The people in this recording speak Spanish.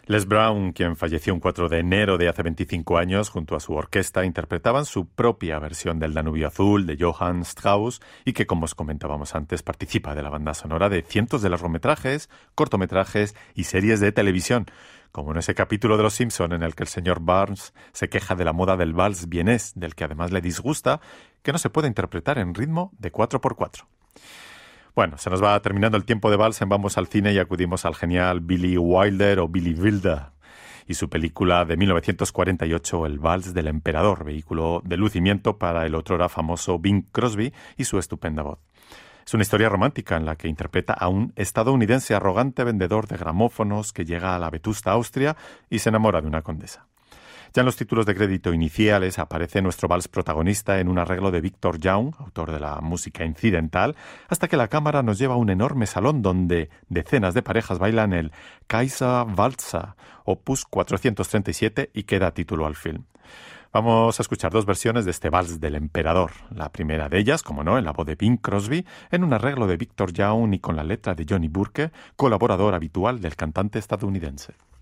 Les Brown, quien falleció un 4 de enero de hace 25 años, junto a su orquesta, interpretaban su propia versión del Danubio Azul de Johann Strauss y que, como os comentábamos antes, participa de la banda sonora de cientos de largometrajes, cortometrajes y series de televisión, como en ese capítulo de Los Simpson en el que el señor Burns se queja de la moda del vals vienés, del que además le disgusta que no se pueda interpretar en ritmo de 4x4. Bueno, se nos va terminando el tiempo de vals en Vamos al Cine y acudimos al genial Billy Wilder o Billy Wilder y su película de 1948, El Vals del Emperador, vehículo de lucimiento para el otrora famoso Bing Crosby y su estupenda voz. Es una historia romántica en la que interpreta a un estadounidense arrogante vendedor de gramófonos que llega a la vetusta Austria y se enamora de una condesa. Ya en los títulos de crédito iniciales aparece nuestro vals protagonista en un arreglo de Victor Young, autor de la música incidental, hasta que la cámara nos lleva a un enorme salón donde decenas de parejas bailan el Kaiser Walzer, opus 437, y que da título al film. Vamos a escuchar dos versiones de este vals del emperador. La primera de ellas, como no, en la voz de Bing Crosby, en un arreglo de Victor Young y con la letra de Johnny Burke, colaborador habitual del cantante estadounidense.